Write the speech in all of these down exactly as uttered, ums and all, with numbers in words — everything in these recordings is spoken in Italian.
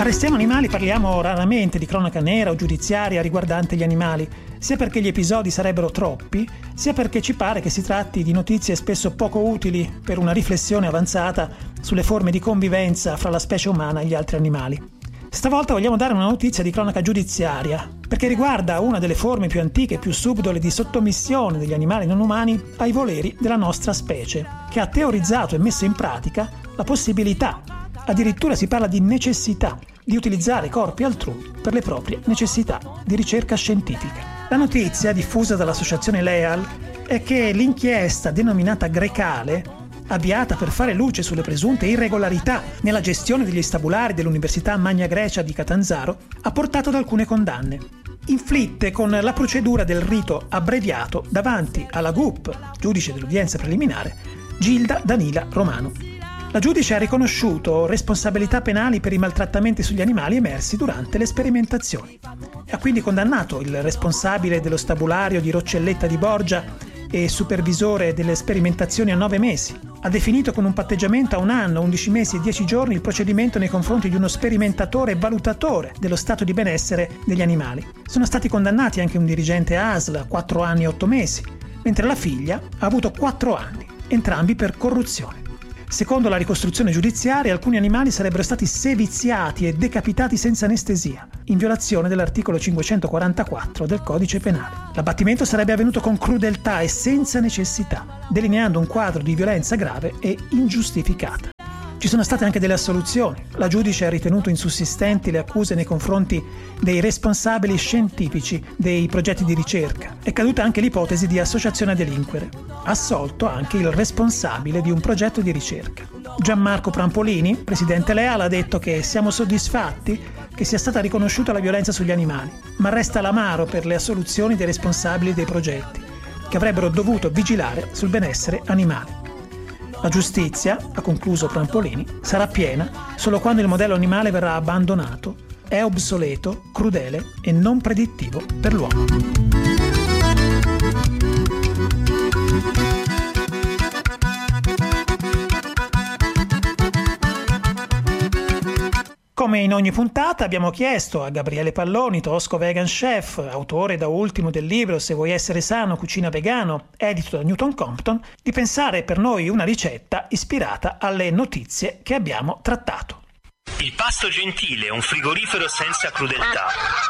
A Restiamo Animali parliamo raramente di cronaca nera o giudiziaria riguardante gli animali, sia perché gli episodi sarebbero troppi, sia perché ci pare che si tratti di notizie spesso poco utili per una riflessione avanzata sulle forme di convivenza fra la specie umana e gli altri animali. Stavolta vogliamo dare una notizia di cronaca giudiziaria, perché riguarda una delle forme più antiche e più subdole di sottomissione degli animali non umani ai voleri della nostra specie, che ha teorizzato e messo in pratica la possibilità, addirittura si parla di necessità, di utilizzare corpi altrui per le proprie necessità di ricerca scientifica. La notizia, diffusa dall'associazione Leal, è che l'inchiesta denominata Grecale, avviata per fare luce sulle presunte irregolarità nella gestione degli stabulari dell'Università Magna Grecia di Catanzaro, ha portato ad alcune condanne, inflitte con la procedura del rito abbreviato davanti alla G U P, giudice dell'udienza preliminare, Gilda Danila Romano. La giudice ha riconosciuto responsabilità penali per i maltrattamenti sugli animali emersi durante le sperimentazioni e ha quindi condannato il responsabile dello stabulario di Roccelletta di Borgia e supervisore delle sperimentazioni a nove mesi. Ha definito con un patteggiamento a un anno, undici mesi e dieci giorni il procedimento nei confronti di uno sperimentatore e valutatore dello stato di benessere degli animali. Sono stati condannati anche un dirigente A S L a quattro anni e otto mesi, mentre la figlia ha avuto quattro anni, entrambi per corruzione. Secondo la ricostruzione giudiziaria, alcuni animali sarebbero stati seviziati e decapitati senza anestesia, in violazione dell'articolo cinquecentoquarantaquattro del Codice Penale. L'abbattimento sarebbe avvenuto con crudeltà e senza necessità, delineando un quadro di violenza grave e ingiustificata. Ci sono state anche delle assoluzioni. La giudice ha ritenuto insussistenti le accuse nei confronti dei responsabili scientifici dei progetti di ricerca. È caduta anche l'ipotesi di associazione a delinquere. Assolto anche il responsabile di un progetto di ricerca. Gianmarco Prampolini, presidente Leal, ha detto che siamo soddisfatti che sia stata riconosciuta la violenza sugli animali, ma resta l'amaro per le assoluzioni dei responsabili dei progetti, che avrebbero dovuto vigilare sul benessere animale. La giustizia, ha concluso Prampolini, sarà piena solo quando il modello animale verrà abbandonato, è obsoleto, crudele e non predittivo per l'uomo. Come in ogni puntata abbiamo chiesto a Gabriele Palloni, tosco vegan chef, autore da ultimo del libro Se vuoi essere sano, cucina vegano, edito da Newton Compton, di pensare per noi una ricetta ispirata alle notizie che abbiamo trattato. Il pasto gentile, un frigorifero senza crudeltà.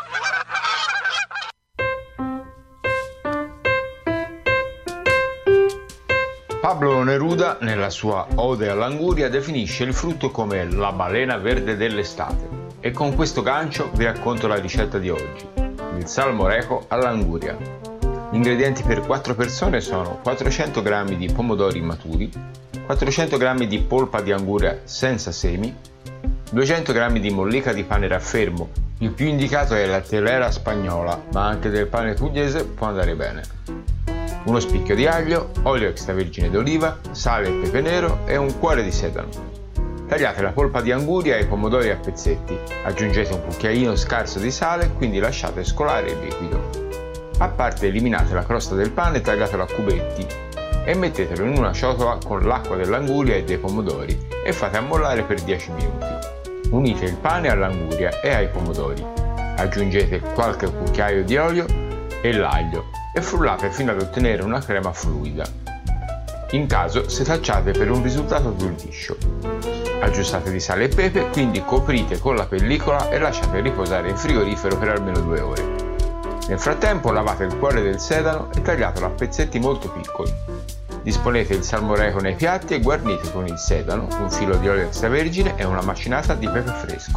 Pablo Neruda, nella sua Ode all'anguria, definisce il frutto come la balena verde dell'estate. E con questo gancio vi racconto la ricetta di oggi, il salmorejo all'anguria. Gli ingredienti per quattro persone sono quattrocento grammi di pomodori maturi, quattrocento grammi di polpa di anguria senza semi, duecento grammi di mollica di pane raffermo. Il più indicato è la telera spagnola, ma anche del pane pugliese può andare bene. Uno spicchio di aglio, olio extravergine d'oliva, sale e pepe nero e un cuore di sedano. Tagliate la polpa di anguria e i pomodori a pezzetti, aggiungete un cucchiaino scarso di sale, quindi lasciate scolare il liquido. A parte eliminate la crosta del pane tagliatelo a cubetti e mettetelo in una ciotola con l'acqua dell'anguria e dei pomodori e fate ammollare per dieci minuti. Unite il pane all'anguria e ai pomodori. Aggiungete qualche cucchiaio di olio e l'aglio e frullate fino ad ottenere una crema fluida. In caso setacciate per un risultato più liscio. Aggiustate di sale e pepe, quindi coprite con la pellicola e lasciate riposare in frigorifero per almeno due ore. Nel frattempo lavate il cuore del sedano e tagliatelo a pezzetti molto piccoli. Disponete il salmorejo nei piatti e guarnite con il sedano, un filo di olio extravergine e una macinata di pepe fresco.